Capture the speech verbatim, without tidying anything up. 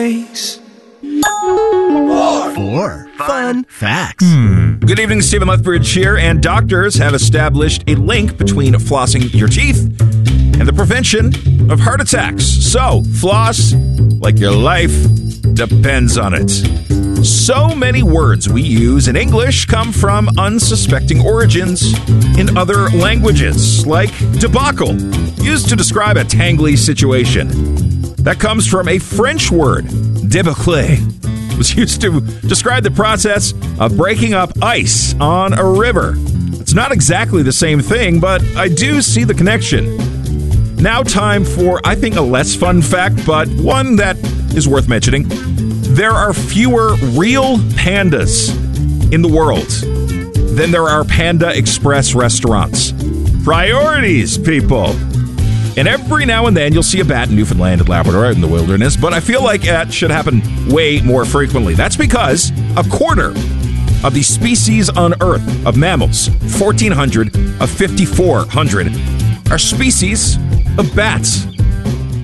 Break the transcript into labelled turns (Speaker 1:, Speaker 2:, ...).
Speaker 1: Four fun facts.
Speaker 2: Good evening, Stephen Lethbridge here, and doctors have established a link between flossing your teeth and the prevention of heart attacks. So, floss like your life depends on it. So many words we use in English come from unsuspecting origins in other languages, like debacle, used to describe a tangly situation. That comes from a French word, débâcler, was used to describe the process of breaking up ice on a river. It's not exactly the same thing, but I do see the connection. Now time for, I think, a less fun fact, but one that is worth mentioning. There are fewer real pandas in the world than there are Panda Express restaurants. Priorities, people. And every now and then you'll see a bat in Newfoundland and Labrador out in the wilderness, but I feel like that should happen way more frequently. That's because a quarter of the species on Earth of mammals, fourteen hundred of fifty-four hundred, are species of bats.